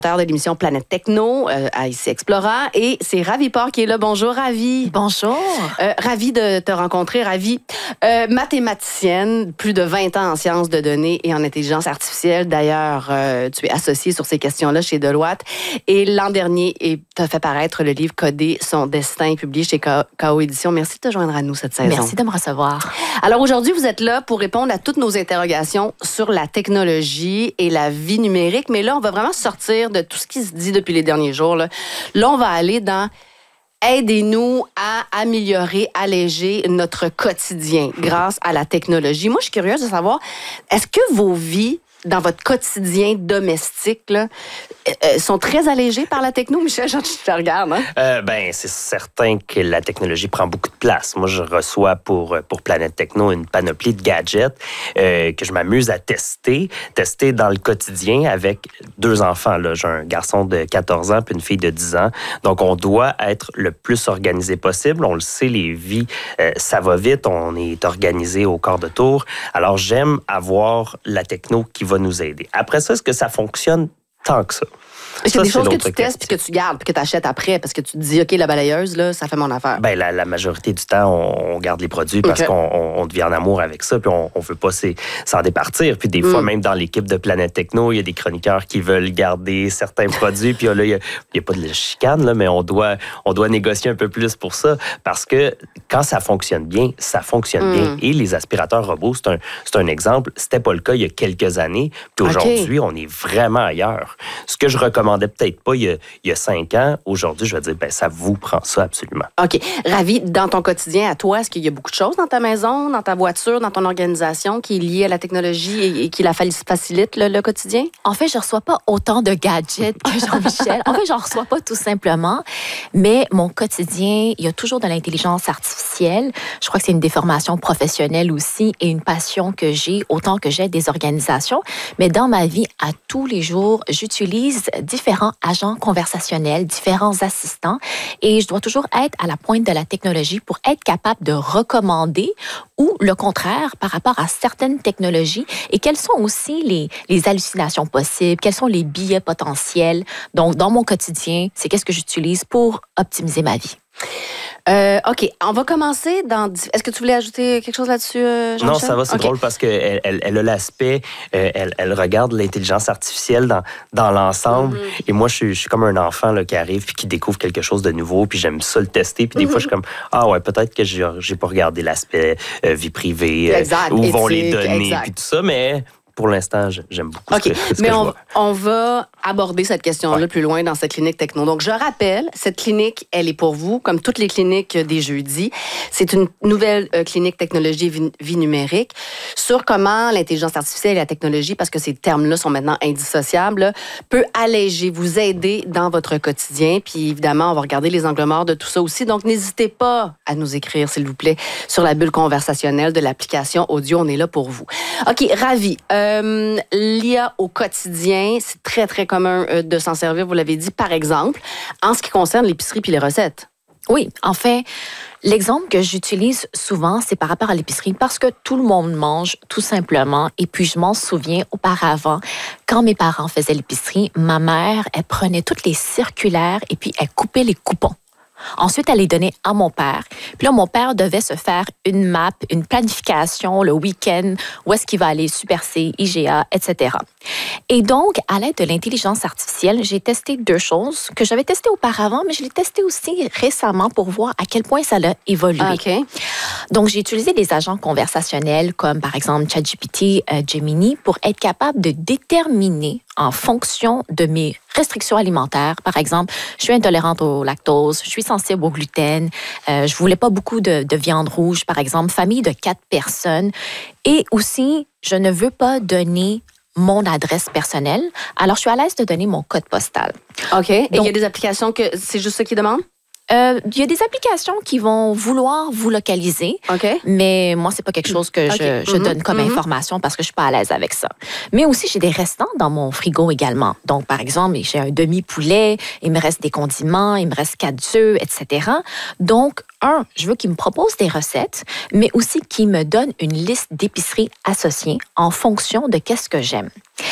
de l'émission Planète Techno à ICI Explora. Et c'est Ravi Porc qui est là. Bonjour, Ravi. Bonjour. Ravi de te rencontrer, Ravi. Mathématicienne, plus de 20 ans en sciences de données et en intelligence artificielle. D'ailleurs, tu es associée sur ces questions-là chez Deloitte. Et l'an dernier, tu as fait paraître le livre Coder son destin, publié chez KO Éditions. Merci de te joindre à nous cette saison. Merci de me recevoir. Alors aujourd'hui, vous êtes là pour répondre à toutes nos interrogations sur la technologie et la vie numérique. Mais là, on va vraiment sortir de tout ce qui se dit depuis les derniers jours. Là, on va aller dans aidez-nous à améliorer, alléger notre quotidien grâce à la technologie. Moi, je suis curieuse de savoir, est-ce que vos vies dans votre quotidien domestique là, sont très allégées par la techno? Michel, je te regarde. Hein? C'est certain que la technologie prend beaucoup de place. Moi, je reçois pour Planète Techno une panoplie de gadgets que je m'amuse à tester dans le quotidien avec 2 enfants. Là. J'ai un garçon de 14 ans puis une fille de 10 ans. Donc, on doit être le plus organisé possible. On le sait, les vies, ça va vite. On est organisé au quart de tour. Alors, j'aime avoir la techno qui va nous aider. Après ça, est-ce que ça fonctionne tant que ça? Est-ce qu'il y a des choses que tu testes puis que tu gardes puis que tu achètes après parce que tu te dis, OK, la balayeuse, là, ça fait mon affaire? La majorité du temps, on garde les produits parce qu'on devient en amour avec ça puis on veut pas s'en départir. Puis des fois, même dans l'équipe de Planète Techno, il y a des chroniqueurs qui veulent garder certains produits. Puis là, il n'y a pas de chicane, là, mais on doit négocier un peu plus pour ça parce que quand ça fonctionne bien, ça fonctionne bien. Et les aspirateurs robots, c'est un exemple. C'était pas le cas il y a quelques années. Puis aujourd'hui, on est vraiment ailleurs. Ce que je recommandais peut-être pas il y a 5 ans. Aujourd'hui, je vais dire, ça vous prend ça absolument. OK. Ravi, dans ton quotidien, à toi, est-ce qu'il y a beaucoup de choses dans ta maison, dans ta voiture, dans ton organisation qui est liée à la technologie et qui la facilite le quotidien? En fait, je ne reçois pas autant de gadgets que Jean-Michel. En fait, je n'en reçois pas tout simplement. Mais mon quotidien, il y a toujours de l'intelligence artificielle. Je crois que c'est une déformation professionnelle aussi et une passion que j'ai, autant que j'ai des organisations. Mais dans ma vie, à tous les jours, j'utilise différents agents conversationnels, différents assistants et je dois toujours être à la pointe de la technologie pour être capable de recommander ou le contraire par rapport à certaines technologies et quelles sont aussi les hallucinations possibles, quels sont les biais potentiels. Donc, dans mon quotidien, c'est qu'est-ce que j'utilise pour optimiser ma vie. OK, on va commencer dans... Est-ce que tu voulais ajouter quelque chose là-dessus, Jean-Michel? Non, ça va, c'est drôle parce qu'elle a l'aspect, elle regarde l'intelligence artificielle dans l'ensemble. Et moi, je suis comme un enfant là, qui arrive puis qui découvre quelque chose de nouveau, puis j'aime ça le tester. Puis des fois, je suis comme, peut-être que j'ai pas regardé l'aspect vie privée, où vont les données, puis tout ça, mais... Pour l'instant, j'aime beaucoup ce que je vois. On va aborder cette question-là plus loin dans cette clinique techno. Donc, je rappelle, cette clinique, elle est pour vous, comme toutes les cliniques des jeudis. C'est une nouvelle clinique technologie vie numérique sur comment l'intelligence artificielle et la technologie, parce que ces termes-là sont maintenant indissociables, peut alléger, vous aider dans votre quotidien. Puis, évidemment, on va regarder les angles morts de tout ça aussi. Donc, n'hésitez pas à nous écrire, s'il vous plaît, sur la bulle conversationnelle de l'application audio. On est là pour vous. OK, Ravi. L'IA au quotidien, c'est très, très commun de s'en servir, vous l'avez dit, par exemple, en ce qui concerne l'épicerie puis les recettes. Oui, en fait, l'exemple que j'utilise souvent, c'est par rapport à l'épicerie parce que tout le monde mange tout simplement. Et puis, je m'en souviens auparavant, quand mes parents faisaient l'épicerie, ma mère, elle prenait toutes les circulaires et puis elle coupait les coupons. Ensuite, elle les donnait à mon père. Puis là, mon père devait se faire une map, une planification le week-end, où est-ce qu'il va aller, Super C, IGA, etc. Et donc, à l'aide de l'intelligence artificielle, j'ai testé 2 choses que j'avais testées auparavant, mais je l'ai testé aussi récemment pour voir à quel point ça a évolué. Okay. Donc, j'ai utilisé des agents conversationnels comme, par exemple, ChatGPT, Gemini, pour être capable de déterminer en fonction de mes restrictions alimentaires. Par exemple, je suis intolérante au lactose, je suis sensible au gluten, je voulais pas beaucoup de viande rouge, par exemple, famille de 4 personnes. Et aussi, je ne veux pas donner mon adresse personnelle. Alors, je suis à l'aise de donner mon code postal. OK. Et il y a des applications que c'est juste ça qu'ils demandent? Il y a des applications qui vont vouloir vous localiser, mais moi, c'est pas quelque chose que je donne comme information parce que je suis pas à l'aise avec ça. Mais aussi, j'ai des restants dans mon frigo également. Donc, par exemple, j'ai un demi-poulet, il me reste des condiments, il me reste 4 œufs, etc. Donc, je veux qu'il me propose des recettes, mais aussi qu'il me donne une liste d'épiceries associées en fonction de qu'est-ce que j'aime.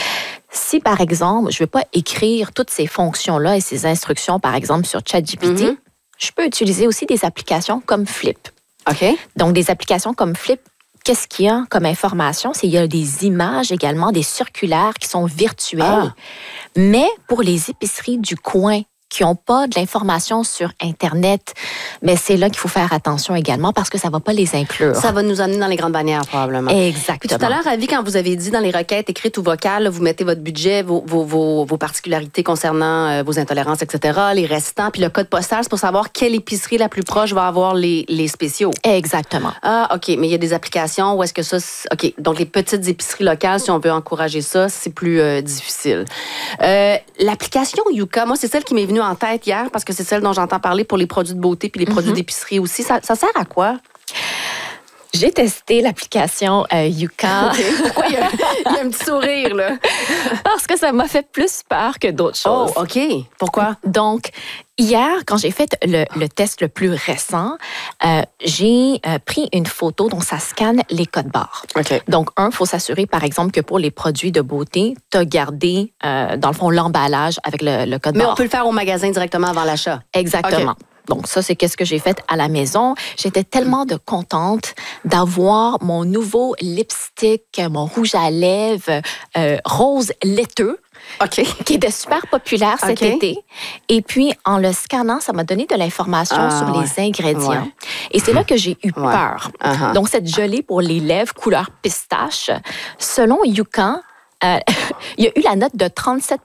Si, par exemple, je ne veux pas écrire toutes ces fonctions-là et ces instructions, par exemple, sur ChatGPT, je peux utiliser aussi des applications comme Flip. OK. Donc, des applications comme Flip, qu'est-ce qu'il y a comme information? Il y a des images également, des circulaires qui sont virtuelles. Mais pour les épiceries du coin, qui n'ont pas de l'information sur Internet, mais c'est là qu'il faut faire attention également parce que ça ne va pas les inclure. Ça va nous amener dans les grandes bannières, probablement. Exactement. Puis tout à l'heure, Ravi, quand vous avez dit dans les requêtes écrites ou vocales, vous mettez votre budget, vos particularités concernant vos intolérances, etc., les restants, puis le code postal, c'est pour savoir quelle épicerie la plus proche va avoir les spéciaux. Exactement. Ah, OK. Mais il y a des applications où est-ce que ça... OK. Donc, les petites épiceries locales, si on veut encourager ça, c'est plus difficile. L'application Yuka, moi, c'est celle qui m'est venue en tête hier parce que c'est celle dont j'entends parler pour les produits de beauté puis les produits d'épicerie aussi. Ça sert à quoi? J'ai testé l'application Yuka. Okay. Pourquoi il y a un petit sourire, là? Parce que ça m'a fait plus peur que d'autres choses. Oh, OK. Pourquoi? Donc, hier, quand j'ai fait le test le plus récent, j'ai pris une photo dont ça scanne les codes barres. OK. Donc, il faut s'assurer, par exemple, que pour les produits de beauté, tu as gardé, dans le fond, l'emballage avec le code barre. Mais on peut le faire au magasin directement avant l'achat. Exactement. Okay. Donc, ça, c'est qu'est-ce que j'ai fait à la maison. J'étais tellement contente d'avoir mon nouveau lipstick, mon rouge à lèvres rose laiteux. OK. Qui était super populaire cet été. Et puis, en le scannant, ça m'a donné de l'information sur les ingrédients. Ouais. Et c'est là que j'ai eu peur. Donc, cette gelée pour les lèvres couleur pistache, selon Yuka, il y a eu la note de 37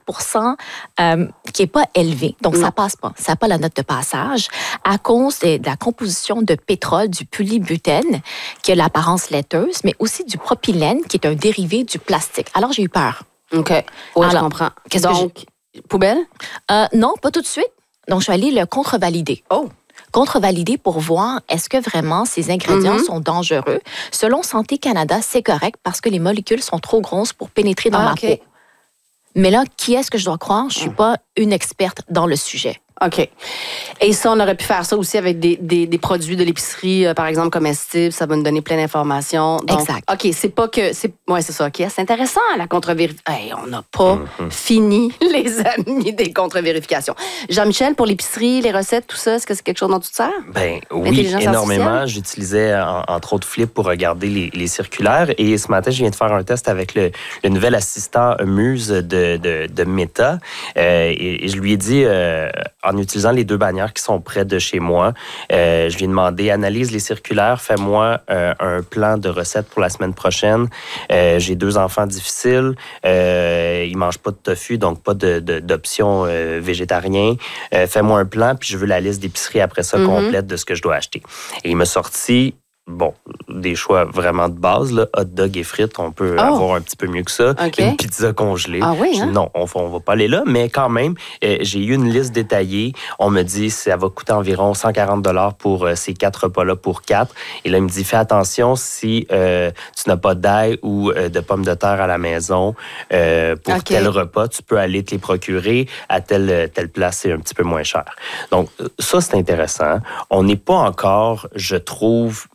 qui n'est pas élevée. Donc, ça passe pas. Ça n'a pas la note de passage à cause de la composition de pétrole, du polybutène, qui a l'apparence laiteuse, mais aussi du propylène, qui est un dérivé du plastique. Alors, j'ai eu peur. OK. Oui, je comprends. Donc, poubelle? Non, pas tout de suite. Donc, je suis allée le contrevalider. Oh! Contrevalider pour voir est-ce que vraiment ces ingrédients sont dangereux. Selon Santé Canada, c'est correct parce que les molécules sont trop grosses pour pénétrer dans ma peau. Mais là, qui est-ce que je dois croire? Je ne suis pas une experte dans le sujet. OK. Et ça, on aurait pu faire ça aussi avec des produits de l'épicerie, par exemple, comestibles. Ça va nous donner plein d'informations. Donc, exact. OK, c'est pas que... Oui, c'est ça. OK, c'est intéressant, la contre-vérification. Hey, on n'a pas fini, les amis, des contre-vérifications. Jean-Michel, pour l'épicerie, les recettes, tout ça, est-ce que c'est quelque chose dont tu te sers? Ben oui, énormément. J'utilisais, entre autres, Flip pour regarder les circulaires. Et ce matin, je viens de faire un test avec le nouvel assistant Muse de Meta. Et je lui ai dit... en utilisant les 2 bannières qui sont près de chez moi, je lui ai demandé, analyse les circulaires, fais-moi un plan de recettes pour la semaine prochaine. J'ai 2 enfants difficiles, ils ne mangent pas de tofu, donc pas d'option végétarien. Fais-moi un plan, puis je veux la liste d'épicerie après ça complète de ce que je dois acheter. Et il m'a sorti... Bon, des choix vraiment de base, là. Hot dog et frites, on peut avoir un petit peu mieux que ça. Okay. Une pizza congelée. Ah oui, hein? Non, on va pas aller là, mais quand même, j'ai eu une liste détaillée. On me dit ça va coûter environ 140 $ pour ces 4 repas-là pour 4. Et là, il me dit, fais attention si tu n'as pas d'ail ou de pommes de terre à la maison pour tel repas, tu peux aller te les procurer à telle place, c'est un petit peu moins cher. Donc, ça, c'est intéressant. On n'est pas encore, je trouve...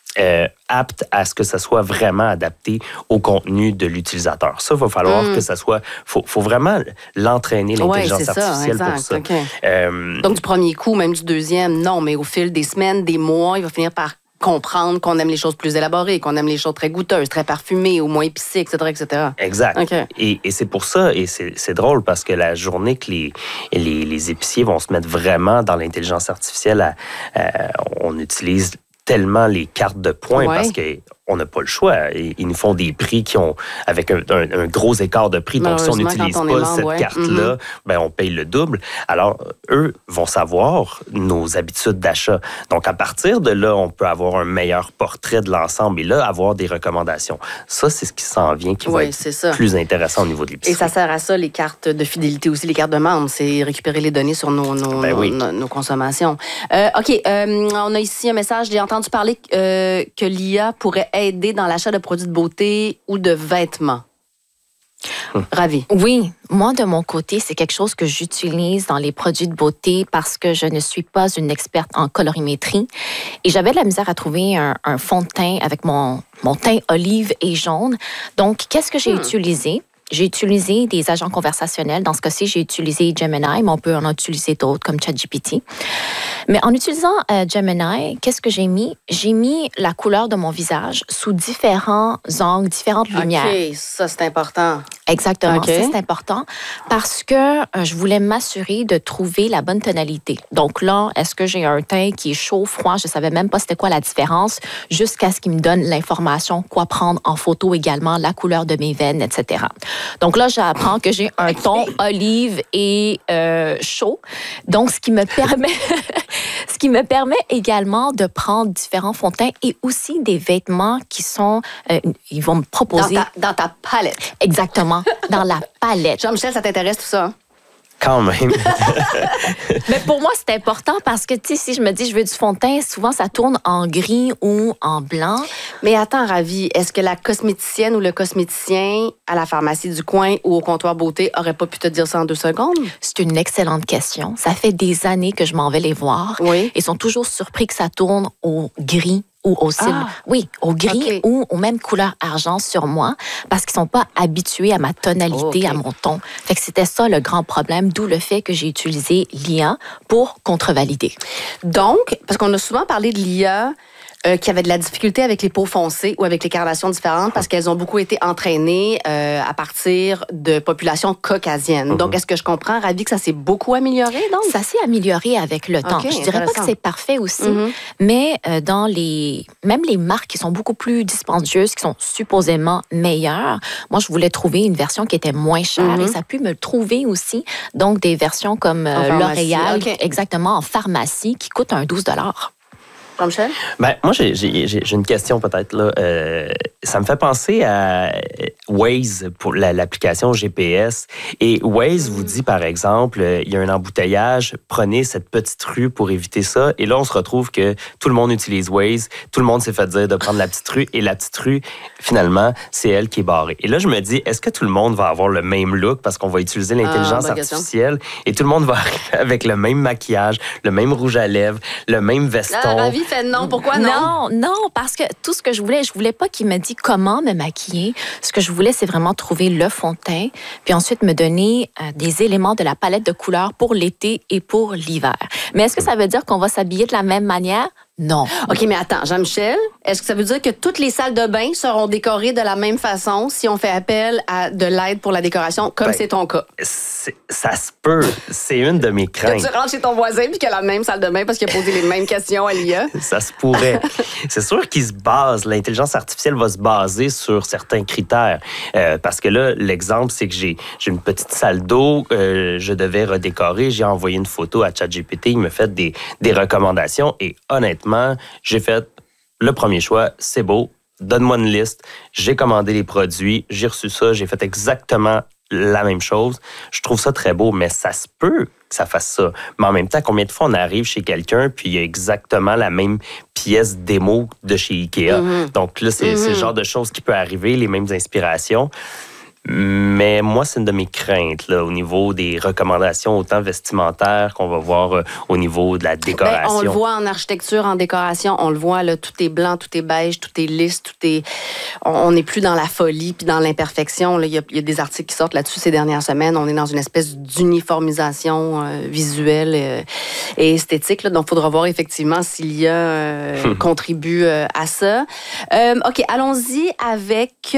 apte à ce que ça soit vraiment adapté au contenu de l'utilisateur. Ça, il va falloir que ça soit... faut vraiment l'entraîner, l'intelligence artificielle pour ça. Okay. Donc, du premier coup, même du deuxième, non, mais au fil des semaines, des mois, il va finir par comprendre qu'on aime les choses plus élaborées, qu'on aime les choses très goûteuses, très parfumées ou moins épicées, etc., etc. Exact. Okay. Et c'est pour ça, et c'est drôle, parce que la journée que les épiciers vont se mettre vraiment dans l'intelligence artificielle, on utilise tellement les cartes de points parce qu'on n'a pas le choix. Ils nous font des prix qui ont avec un gros écart de prix. Donc, si on n'utilise pas cette carte-là, ben, on paye le double. Alors, eux vont savoir nos habitudes d'achat. Donc, à partir de là, on peut avoir un meilleur portrait de l'ensemble et là, avoir des recommandations. Ça, c'est ce qui s'en vient qui va être plus intéressant au niveau de l'épicerie. Et ça sert à ça, les cartes de fidélité aussi, les cartes de membres. C'est récupérer les données sur nos consommations. OK. On a ici un message. J'ai entendu parler que l'IA pourrait aider dans l'achat de produits de beauté ou de vêtements. Ravi. Oui, moi, de mon côté, c'est quelque chose que j'utilise dans les produits de beauté parce que je ne suis pas une experte en colorimétrie. Et j'avais de la misère à trouver un fond de teint avec mon teint olive et jaune. Donc, qu'est-ce que j'ai utilisé? J'ai utilisé des agents conversationnels. Dans ce cas-ci, j'ai utilisé Gemini, mais on peut en utiliser d'autres comme ChatGPT. Mais en utilisant Gemini, qu'est-ce que j'ai mis? J'ai mis la couleur de mon visage sous différents angles, différentes lumières. OK, ça, c'est important. Exactement, Okay. ça c'est important parce que je voulais m'assurer de trouver la bonne tonalité. Donc là, est-ce que j'ai un teint qui est chaud, froid? Je savais même pas c'était quoi la différence jusqu'à ce qu'il me donne l'information, quoi prendre en photo également, la couleur de mes veines, etc. Donc là, j'apprends que j'ai un ton olive et chaud. Donc, ce qui me permet également de prendre différents fonds de teint et aussi des vêtements qui sont... ils vont me proposer... Dans ta palette. Exactement, dans la palette. Jean-Michel, ça t'intéresse tout ça? Hein? Quand même. Mais pour moi, c'est important parce que, tu sais, si je me dis je veux du fond de teint, souvent ça tourne en gris ou en blanc. Mais attends, Ravi, est-ce que la cosméticienne ou le cosméticien à la pharmacie du coin ou au comptoir beauté aurait pas pu te dire ça en 2 secondes? C'est une excellente question. Ça fait des années que je m'en vais les voir. Oui. Ils sont toujours surpris que ça tourne au gris ou au silver. Ah. Oui, au gris Okay. ou aux mêmes couleurs argent sur moi parce qu'ils sont pas habitués à ma tonalité, Okay. à mon ton. Fait que c'était ça le grand problème, d'où le fait que j'ai utilisé l'IA pour contrevalider. Donc, parce qu'on a souvent parlé de l'IA qui avait de la difficulté avec les peaux foncées ou avec les carnations différentes parce qu'elles ont beaucoup été entraînées à partir de populations caucasiennes. Donc, est-ce que je comprends, Ravi, que ça s'est beaucoup amélioré, donc? Ça s'est amélioré avec le temps. Okay, Je dirais pas que intéressant. c'est parfait aussi, mais même les marques qui sont beaucoup plus dispendieuses, qui sont supposément meilleures, moi, je voulais trouver une version qui était moins chère et ça a pu me trouver aussi, donc des versions comme pharmacie, L'Oréal, okay. exactement, en pharmacie, qui coûtent un 12 $. Jean-Michel? Ben, moi, j'ai une question peut-être là. Ça me fait penser à Waze pour l'application GPS. Et Waze vous dit, par exemple, il y a un embouteillage, prenez cette petite rue pour éviter ça. Et là, on se retrouve que tout le monde utilise Waze, tout le monde s'est fait dire de prendre la petite rue. Et la petite rue, finalement, c'est elle qui est barrée. Et là, je me dis, est-ce que tout le monde va avoir le même look parce qu'on va utiliser l'intelligence artificielle et tout le monde va arriver avec le même maquillage, le même rouge à lèvres, le même veston? Ravi fait non. Pourquoi non? Non, parce que tout ce que je voulais pas qu'il me dise comment me maquiller. Ce que je voulais, c'est vraiment trouver le fond de teint, puis ensuite me donner des éléments de la palette de couleurs pour l'été et pour l'hiver. Mais est-ce que ça veut dire qu'on va s'habiller de la même manière? Non. OK, mais attends, Jean-Michel, est-ce que ça veut dire que toutes les salles de bain seront décorées de la même façon si on fait appel à de l'aide pour la décoration, comme c'est ton cas? Ça se peut. C'est une de mes Que craintes. tu rentres chez ton voisin puis qu'il a la même salle de bain parce qu'il a posé les mêmes questions à l'IA? Ça se pourrait. C'est sûr qu'il se base, l'intelligence artificielle va se baser sur certains critères. Parce que là, l'exemple, c'est que j'ai une petite salle d'eau, je devais redécorer, j'ai envoyé une photo à ChatGPT, il me fait des recommandations et honnêtement, j'ai fait le premier choix, c'est beau, donne-moi une liste, j'ai commandé les produits, j'ai reçu ça, j'ai fait exactement la même chose. Je trouve ça très beau, mais ça se peut que ça fasse ça. Mais en même temps, combien de fois on arrive chez quelqu'un puis il y a exactement la même pièce démo de chez Ikea. Donc là, c'est le genre de choses qui peut arriver, les mêmes inspirations. Mais moi, c'est une de mes craintes là, au niveau des recommandations, autant vestimentaires qu'on va voir au niveau de la décoration. Ben, on le voit en architecture, en décoration, on le voit, là, tout est blanc, tout est beige, tout est lisse, on n'est plus dans la folie puis dans l'imperfection. Il y a des articles qui sortent là-dessus ces dernières semaines. On est dans une espèce d'uniformisation visuelle et esthétique. Là. Donc, il faudra voir effectivement s'il y a contribue à ça. OK, allons-y avec...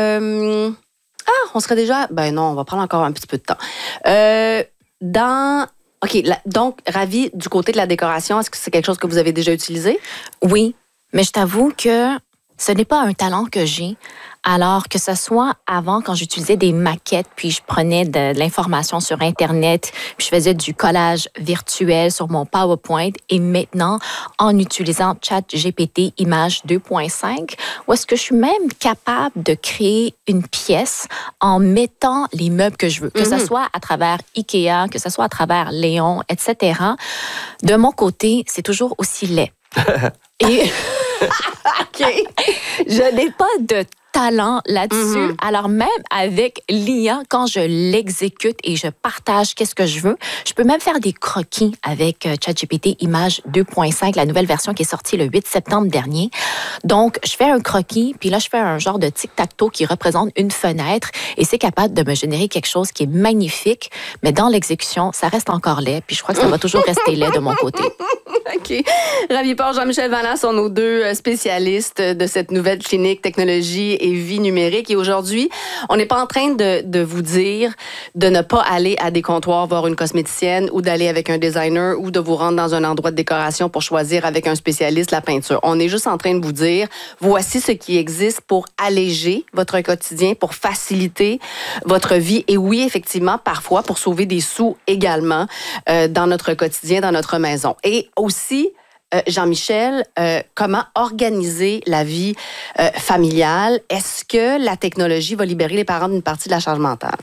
on serait déjà... Ben non, on va prendre encore un petit peu de temps. Donc, Ravi, du côté de la décoration, est-ce que c'est quelque chose que vous avez déjà utilisé? Oui, mais je t'avoue que ce n'est pas un talent que j'ai. Alors que ce soit avant, quand j'utilisais des maquettes, puis je prenais de l'information sur Internet, puis je faisais du collage virtuel sur mon PowerPoint, et maintenant, en utilisant ChatGPT Image 2.5, où est-ce que je suis même capable de créer une pièce en mettant les meubles que je veux, que ce soit à travers Ikea, que ce soit à travers Léon, etc. De mon côté, c'est toujours aussi laid. Et... OK. Je n'ai pas de talent là-dessus. Alors, même avec l'IA, quand je l'exécute et je partage qu'est-ce que je veux, je peux même faire des croquis avec ChatGPT Image 2.5, la nouvelle version qui est sortie le 8 septembre dernier. Donc, je fais un croquis, puis là, je fais un genre de tic-tac-toe qui représente une fenêtre et c'est capable de me générer quelque chose qui est magnifique, mais dans l'exécution, ça reste encore laid, puis je crois que ça va toujours rester laid de mon côté. OK. Ravi Port, Jean-Michel Vallant sont nos deux spécialistes de cette nouvelle clinique technologie et vie numérique. Et aujourd'hui, on n'est pas en train de vous dire de ne pas aller à des comptoirs voir une cosméticienne ou d'aller avec un designer ou de vous rendre dans un endroit de décoration pour choisir avec un spécialiste la peinture. On est juste en train de vous dire, voici ce qui existe pour alléger votre quotidien, pour faciliter votre vie. Et oui, effectivement, parfois pour sauver des sous également dans notre quotidien, dans notre maison. Et aussi, Jean-Michel, comment organiser la vie familiale? Est-ce que la technologie va libérer les parents d'une partie de la charge mentale?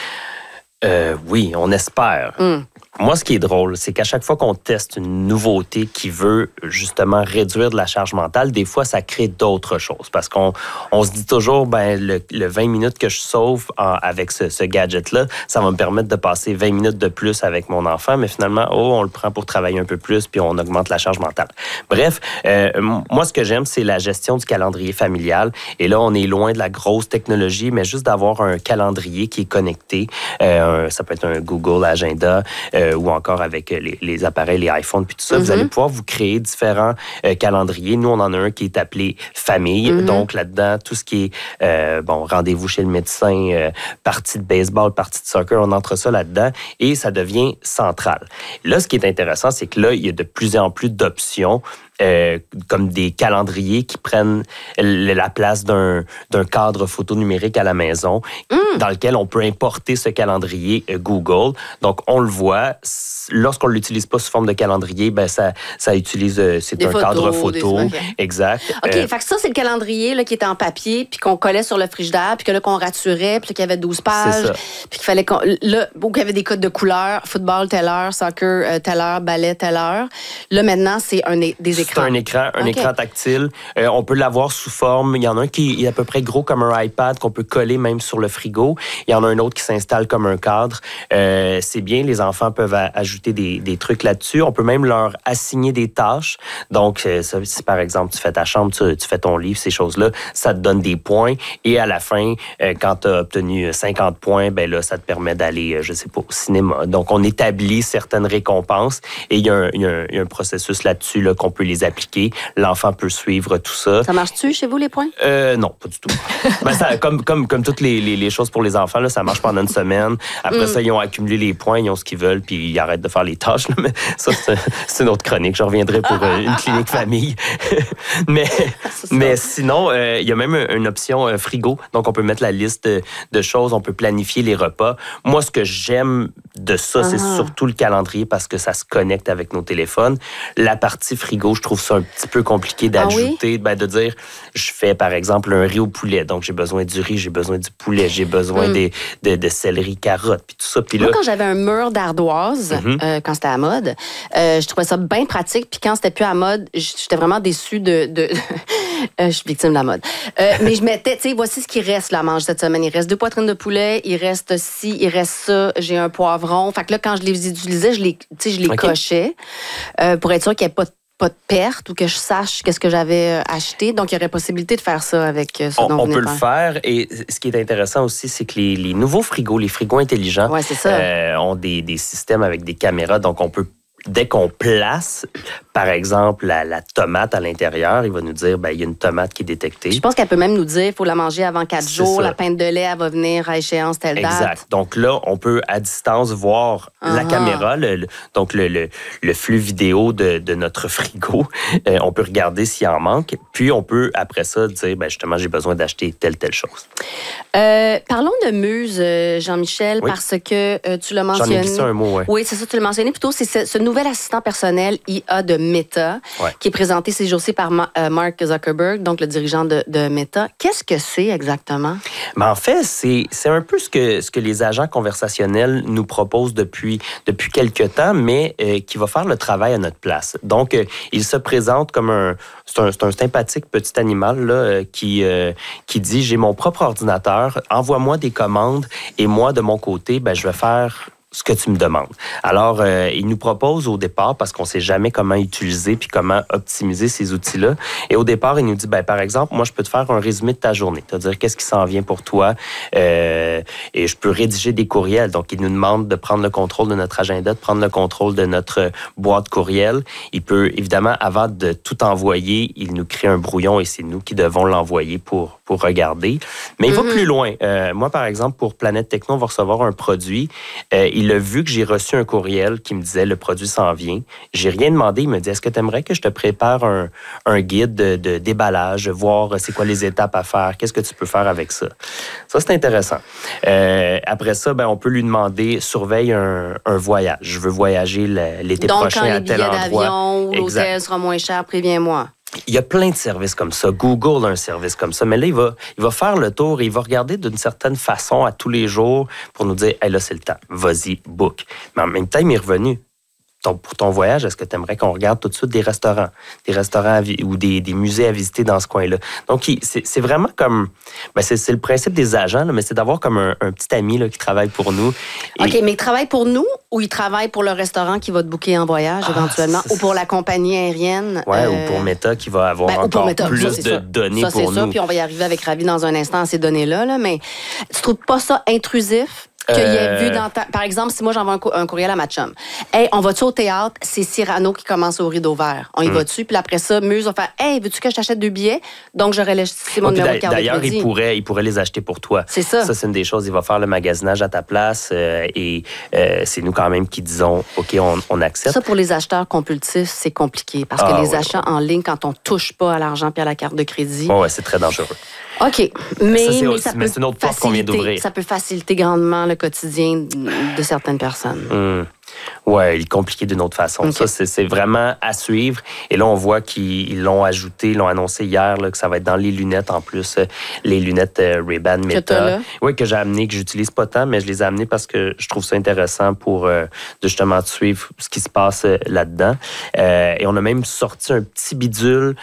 Oui, on espère. Moi, ce qui est drôle, c'est qu'à chaque fois qu'on teste une nouveauté qui veut justement réduire de la charge mentale, des fois, ça crée d'autres choses. Parce qu'on se dit toujours, le 20 minutes que je sauve avec ce gadget-là, ça va me permettre de passer 20 minutes de plus avec mon enfant, mais finalement, on le prend pour travailler un peu plus, puis on augmente la charge mentale. Bref, moi, ce que j'aime, c'est la gestion du calendrier familial. Et là, on est loin de la grosse technologie, mais juste d'avoir un calendrier qui est connecté. Ça peut être un Google Agenda, ou encore avec les appareils, les iPhones, puis tout ça, vous allez pouvoir vous créer différents calendriers. Nous, on en a un qui est appelé Famille. Donc, là-dedans, tout ce qui est, rendez-vous chez le médecin, partie de baseball, partie de soccer, on entre ça là-dedans et ça devient central. Là, ce qui est intéressant, c'est que là, il y a de plus en plus d'options comme des calendriers qui prennent la place d'un cadre photo numérique à la maison dans lequel on peut importer ce calendrier Google. Donc, on le voit. Lorsqu'on ne l'utilise pas sous forme de calendrier, ça utilise... c'est un cadre photo. Exact. OK, fait que ça, c'est le calendrier là, qui était en papier puis qu'on collait sur le frigidaire puis que là, qu'on raturait puis qu'il y avait 12 pages puis qu'il fallait qu'il y avait des codes de couleurs, football, telle heure, soccer, telle heure, ballet, telle heure. Là, maintenant, c'est des écrans. C'est un écran tactile. On peut l'avoir sous forme. Il y en a un qui est à peu près gros comme un iPad qu'on peut coller même sur le frigo. Il y en a un autre qui s'installe comme un cadre. C'est bien, les enfants peuvent ajouter des trucs là-dessus. On peut même leur assigner des tâches. Donc, si par exemple, tu fais ta chambre, tu fais ton livre, ces choses-là, ça te donne des points. Et à la fin, quand tu as obtenu 50 points, là, ça te permet d'aller, je sais pas, au cinéma. Donc, on établit certaines récompenses et il y a un processus là-dessus là, qu'on peut les appliquer. L'enfant peut suivre tout ça. Ça marche-tu chez vous, les points? Non, pas du tout. Comme toutes les choses pour les enfants, là, ça marche pendant une semaine. Après ça, ils ont accumulé les points, ils ont ce qu'ils veulent, puis ils arrêtent de faire les tâches. Là. Mais ça, c'est une autre chronique. Je reviendrai pour une clinique famille. mais sinon, il y a même une option frigo. Donc, on peut mettre la liste de choses, on peut planifier les repas. Moi, ce que j'aime de ça, c'est surtout le calendrier parce que ça se connecte avec nos téléphones. La partie frigo, je trouve ça un petit peu compliqué d'ajouter, de dire, je fais par exemple un riz au poulet, donc j'ai besoin du riz, j'ai besoin du poulet, j'ai besoin de céleri, carottes, puis tout ça. Puis là, moi, quand j'avais un mur d'ardoise, quand c'était à mode, je trouvais ça bien pratique, puis quand c'était plus à mode, j'étais vraiment déçue de je suis victime de la mode. Mais je mettais, tu sais, voici ce qui reste là, à manger cette semaine. Il reste 2 poitrines de poulet, il reste ci, il reste ça, j'ai un poivron. Fait que là, quand je les utilisais, je les cochais pour être sûr qu'il n'y ait pas de perte ou que je sache qu'est-ce que j'avais acheté. Donc, il y aurait possibilité de faire ça avec ce dont on peut le faire. Et ce qui est intéressant aussi, c'est que les nouveaux frigos, les frigos intelligents, ont des systèmes avec des caméras. Donc, on peut, dès qu'on place, par exemple, la tomate à l'intérieur, il va nous dire, il y a une tomate qui est détectée. Je pense qu'elle peut même nous dire, il faut la manger avant 4 jours, la pinte de lait, elle va venir à échéance telle date. Exact. Donc là, on peut, à distance, voir la caméra, donc le flux vidéo de notre frigo. On peut regarder s'il en manque. Puis, on peut, après ça, dire, justement, j'ai besoin d'acheter telle chose. Parlons de Muse, Jean-Michel, parce que tu l'as mentionné. J'en ai glissé un mot, Oui, c'est ça, tu l'as mentionné. Plutôt, c'est ce nouveau nouvel assistant personnel IA de Meta, qui est présenté ces jours-ci par Mark Zuckerberg, donc le dirigeant de Meta. Qu'est-ce que c'est exactement? Ben, en fait, c'est un peu ce que les agents conversationnels nous proposent depuis quelques temps, mais qui va faire le travail à notre place. Donc, il se présente comme c'est un sympathique petit animal là, qui dit « J'ai mon propre ordinateur, envoie-moi des commandes et moi, de mon côté, ben, je vais faire ce que tu me demandes. » Alors, il nous propose au départ, parce qu'on ne sait jamais comment utiliser puis comment optimiser ces outils-là. Et au départ, il nous dit, ben, par exemple, moi, je peux te faire un résumé de ta journée, c'est-à-dire qu'est-ce qui s'en vient pour toi, et je peux rédiger des courriels. Donc, il nous demande de prendre le contrôle de notre agenda, de prendre le contrôle de notre boîte courriel. Il peut, évidemment, avant de tout envoyer, il nous crée un brouillon et c'est nous qui devons l'envoyer pour regarder. Mais il va plus loin. Moi, par exemple, pour Planète Techno, on va recevoir un produit. Il a vu que j'ai reçu un courriel qui me disait « Le produit s'en vient ». J'ai rien demandé. Il me dit « Est-ce que tu aimerais que je te prépare un guide de déballage, voir c'est quoi les étapes à faire, qu'est-ce que tu peux faire avec ça ?» Ça, c'est intéressant. Après ça, ben, on peut lui demander « Surveille un voyage. Je veux voyager l'été prochain à tel endroit. » Donc, quand les billets d'avion ou l'hôtel sera moins cher, préviens-moi. Il y a plein de services comme ça. Google a un service comme ça. Mais là, il va faire le tour et il va regarder d'une certaine façon à tous les jours pour nous dire « Hey, là, c'est le temps. Vas-y, book. » Mais en même temps, il m'est revenu. Pour ton voyage, est-ce que tu aimerais qu'on regarde tout de suite des restaurants ou des musées à visiter dans ce coin-là? Donc, c'est vraiment comme... Ben c'est le principe des agents, là, mais c'est d'avoir comme un petit ami là, qui travaille pour nous. OK, mais il travaille pour nous ou il travaille pour le restaurant qui va te booker en voyage éventuellement ou pour la compagnie aérienne? Oui, ou pour Meta qui va avoir encore plus de données pour nous. Ça, c'est ça, puis on va y arriver avec Ravi dans un instant à ces données-là. Là, mais tu trouves pas ça intrusif? Qu'il y ait vu dans par exemple, si moi j'envoie un courriel à ma chum. Hey, on va-tu au théâtre? C'est Cyrano qui commence au rideau vert. On y va-tu? Puis après ça, Muse va faire Hey, veux-tu que je t'achète 2 billets? Donc j'aurais laissé mon numéro de carte de crédit. D'ailleurs, il pourrait les acheter pour toi. C'est ça. Ça, c'est une des choses. Il va faire le magasinage à ta place et c'est nous quand même qui disons OK, on accepte. Ça, pour les acheteurs compulsifs, c'est compliqué parce que les achats en ligne, quand on touche pas à l'argent puis à la carte de crédit. Oui, c'est très dangereux. OK. Mais c'est une autre porte qu'on vient d'ouvrir. Ça peut faciliter grandement le quotidien de certaines personnes. Oui, il est compliqué d'une autre façon. Okay. Ça, c'est vraiment à suivre. Et là, on voit qu'ils l'ont ajouté, ils l'ont annoncé hier, là, que ça va être dans les lunettes en plus, les lunettes Ray-Ban Meta. Oui, que j'ai amené, que j'utilise pas tant, mais je les ai amenées parce que je trouve ça intéressant pour justement suivre ce qui se passe là-dedans. Et on a même sorti un petit bidule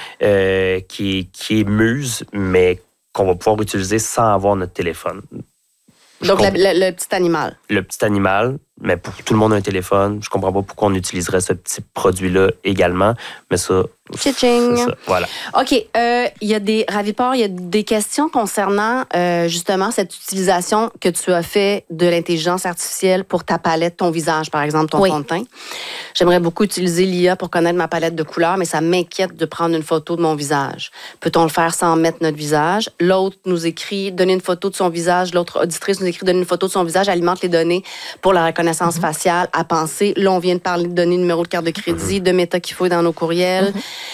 qui est Muse, mais qu'on va pouvoir utiliser sans avoir notre téléphone. Donc, le petit animal. Le petit animal, mais pour tout le monde a un téléphone. Je comprends pas pourquoi on utiliserait ce petit produit-là également, mais ça... Tching. C'est ça, voilà. OK. Il y a des Raviport, il y a des questions concernant justement cette utilisation que tu as fait de l'intelligence artificielle pour ta palette, ton visage, par exemple, ton fond de teint. J'aimerais beaucoup utiliser l'IA pour connaître ma palette de couleurs, mais ça m'inquiète de prendre une photo de mon visage. Peut-on le faire sans mettre notre visage? L'autre nous écrit « Donner une photo de son visage ». L'autre auditrice nous écrit « Donner une photo de son visage ». Alimente les données pour la reconnaissance faciale à penser. Là, on vient de parler de donner le numéro de carte de crédit, de Meta qu'il faut dans nos courriels.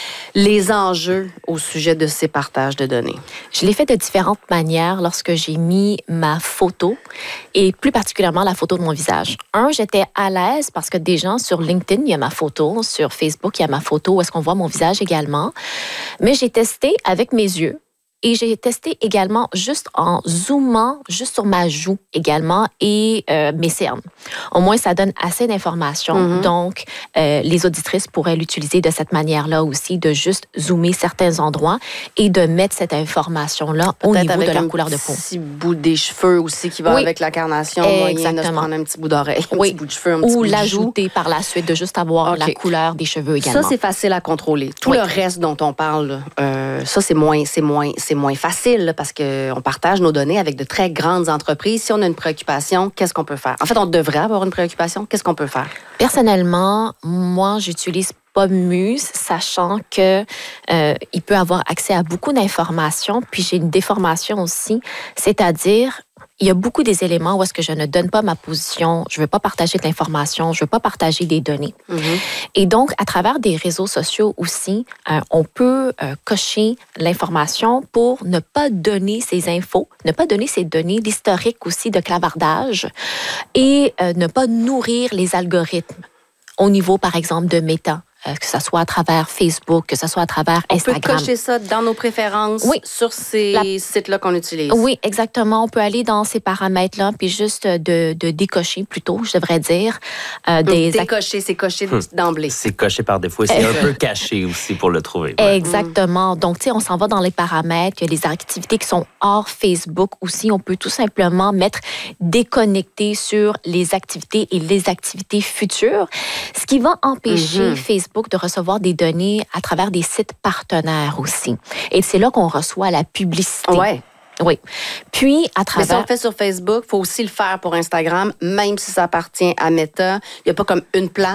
Les enjeux au sujet de ces partages de données? Je l'ai fait de différentes manières lorsque j'ai mis ma photo et plus particulièrement la photo de mon visage. J'étais à l'aise parce que déjà sur LinkedIn, il y a ma photo, sur Facebook, il y a ma photo où est-ce qu'on voit mon visage également. Mais j'ai testé avec mes yeux. Et j'ai testé également juste en zoomant, juste sur ma joue également et mes cernes. Au moins, ça donne assez d'informations. Donc, les auditrices pourraient l'utiliser de cette manière-là aussi, de juste zoomer certains endroits et de mettre cette information-là au niveau de leur couleur de peau. Un petit bout des cheveux aussi qui va avec la carnation. Exactement. De se prendre un petit bout d'oreille, un petit bout de cheveux, un petit bout de joue. Ou l'ajouter par la suite, de juste avoir la couleur des cheveux également. Ça, c'est facile à contrôler. Tout le reste dont on parle, ça, c'est moins facile là, parce qu'on partage nos données avec de très grandes entreprises. Si on a une préoccupation, qu'est-ce qu'on peut faire? En fait, on devrait avoir une préoccupation. Qu'est-ce qu'on peut faire? Personnellement, moi, j'utilise pas Muse, sachant que il peut avoir accès à beaucoup d'informations. Puis j'ai une déformation aussi, c'est-à-dire il y a beaucoup des éléments où est-ce que je ne donne pas ma position, je ne veux pas partager de l'information, je ne veux pas partager des données. Et donc, à travers des réseaux sociaux aussi, on peut cocher l'information pour ne pas donner ces infos, ne pas donner ces données, l'historique aussi de clavardage et ne pas nourrir les algorithmes. au niveau, par exemple, de Meta. Que ce soit à travers Facebook, que ce soit à travers Instagram. On peut cocher ça dans nos préférences sur ces sites-là qu'on utilise. Oui, exactement. On peut aller dans ces paramètres-là, puis juste de décocher plutôt, je devrais dire. Décocher, c'est coché d'emblée. C'est coché par défaut. C'est un peu caché aussi pour le trouver. Ouais. Exactement. Donc, tu sais, on s'en va dans les paramètres. Il y a des activités qui sont hors Facebook aussi. On peut tout simplement mettre déconnecté sur les activités et les activités futures, ce qui va empêcher Facebook de recevoir des données à travers des sites partenaires aussi. Et c'est là qu'on reçoit la publicité. Ouais. Oui. Puis, à travers... Mais si on le fait sur Facebook, il faut aussi le faire pour Instagram, même si ça appartient à Meta. Il n'y a pas comme une place